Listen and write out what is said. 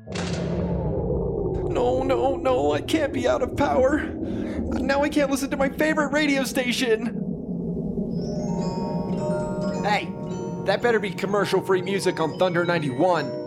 No, I can't be out of power. Now I can't listen to my favorite radio station. Hey, that better be commercial-free music on Thunder 91.